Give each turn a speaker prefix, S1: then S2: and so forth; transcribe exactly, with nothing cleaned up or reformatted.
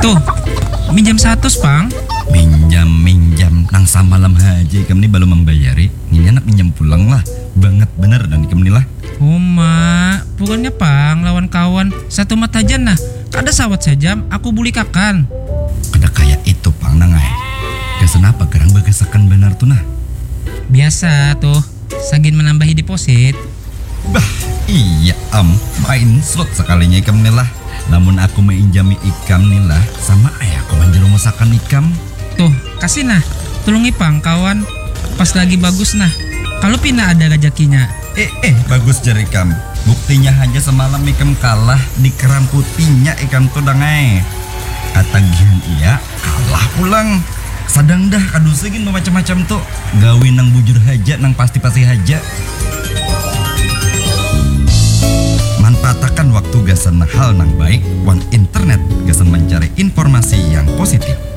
S1: Tuh, minjam satu, Pang.
S2: Minjam, minjam. Nang samalam haji ikam ni belum membayari. Ini anak minjam pulang lah. Banget bener dan ikam ni lah.
S1: Oh, mak. Bukannya, Pang, lawan kawan. Satu mata aja nah. Kada sawat sejam, aku buli kakan.
S2: Kada kayak itu, Pang, nangai. Kesenapa kerang bagasakan benar tuh nah.
S1: Biasa tuh, sagin menambahi deposit.
S2: Bah, iya am. Main slot sekalinya ikam ni lah. Namun aku menginjami ikam ni lah. Sama ayahku menjerumuskan ikam.
S1: Tuh, kasih nah. Tulungi, Pang, kawan. Pas lagi bagus nah. Kalau pina ada rezekinya.
S2: Eh, eh, bagus jari ikam. Buktinya hanya semalam ikam kalah di keram putihnya ikam tuh dangai. Katagihan iya, kalah pulang. Sadang dah kadu segin macam-macam tuh. Gawin nang bujur haja, nang pasti-pasti haja. Manfaatkan waktu gasan hal nang baik. Wan internet gasan mencari informasi yang positif.